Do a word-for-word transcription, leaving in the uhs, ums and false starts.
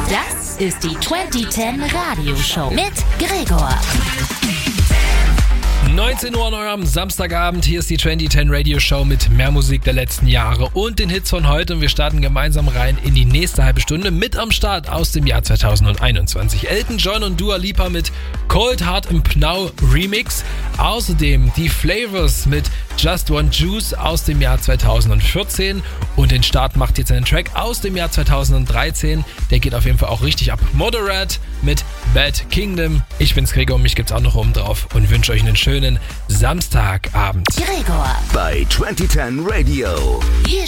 Das ist die zwanzig zehn Radioshow mit Gregor. neunzehn Uhr an eurem Samstagabend. Hier ist die zwanzig zehn Radio Show mit mehr Musik der letzten Jahre und den Hits von heute. Und wir starten gemeinsam rein in die nächste halbe Stunde mit am Start aus dem Jahr zweitausendeinundzwanzig. Elton John und Dua Lipa mit Cold Heart im Pnau Remix. Außerdem die Flavors mit Just Want Juice aus dem Jahr zweitausendvierzehn. Und den Start macht jetzt einen Track aus dem Jahr zweitausenddreizehn. Der geht auf jeden Fall auch richtig ab. Moderat mit Bad Kingdom. Ich bin's Gregor und mich gibt's auch noch oben drauf und wünsche euch einen schönen Samstagabend. Gregor bei zwanzig zehn Radio. Hier